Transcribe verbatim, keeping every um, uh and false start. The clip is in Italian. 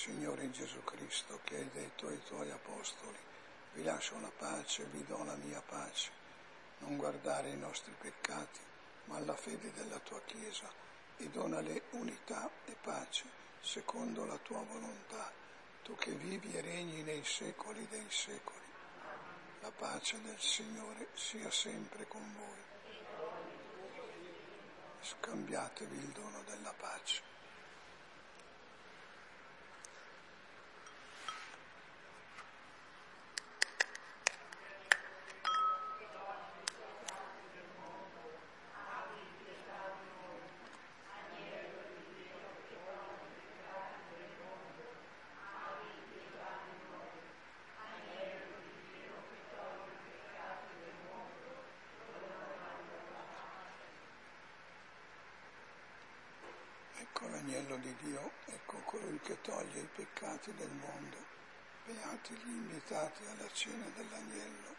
Signore Gesù Cristo, che hai detto ai tuoi apostoli: vi lascio la pace, vi do la mia pace. Non guardare i nostri peccati, ma alla fede della tua Chiesa, e donale unità e pace, secondo la tua volontà, tu che vivi e regni nei secoli dei secoli. La pace del Signore sia sempre con voi. Scambiatevi il dono della pace. Ecco l'agnello di Dio, ecco colui che toglie i peccati del mondo. Beati gli invitati alla cena dell'agnello.